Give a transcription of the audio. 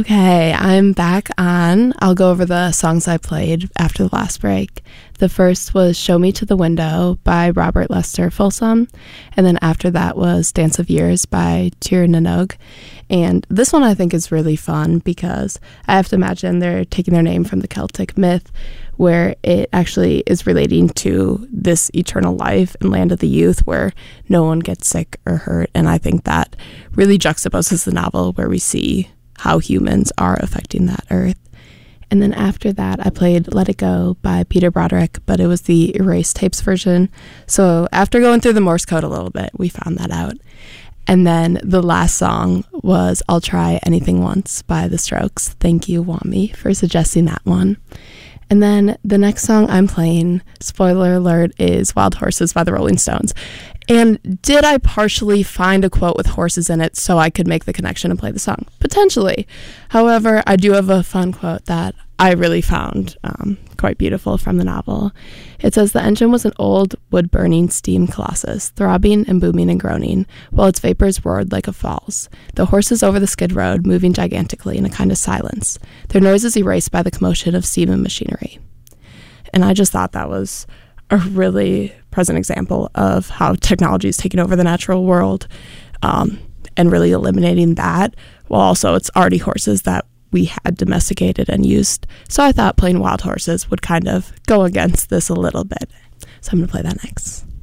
Okay, I'm back on. I'll go over the songs I played after the last break. The first was Show Me to the Window by Robert Lester Folsom, and then after that was Dance of Years by Tir Nanog. And this one I think is really fun because I have to imagine they're taking their name from the Celtic myth, where it actually is relating to this eternal life and land of the youth where no one gets sick or hurt. And I think that really juxtaposes the novel where we see how humans are affecting that earth. And then after that, I played Let It Go by Peter Broderick, but it was the erased tapes version. So after going through the Morse code a little bit, we found that out. And then the last song was I'll Try Anything Once by The Strokes. Thank you, Wami, for suggesting that one. And then the next song I'm playing, spoiler alert, is Wild Horses by the Rolling Stones. And did I partially find a quote with horses in it so I could make the connection and play the song? Potentially. However, I do have a fun quote that I really found quite beautiful from the novel. It says, "The engine was an old wood-burning steam colossus, throbbing and booming and groaning, while its vapors roared like a falls. The horses over the skid road, moving gigantically in a kind of silence, their noises erased by the commotion of steam and machinery." And I just thought that was a really present example of how technology is taking over the natural world, and really eliminating that, while also it's already horses that we had domesticated and used. So I thought playing Wild Horses would kind of go against this a little bit. So I'm going to play that next.